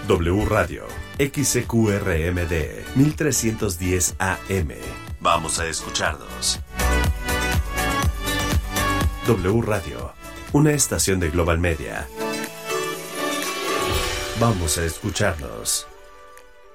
W Radio, XCQRMD, 1310 AM. Vamos a escucharnos. W Radio, una estación de Global Media. Vamos a escucharnos.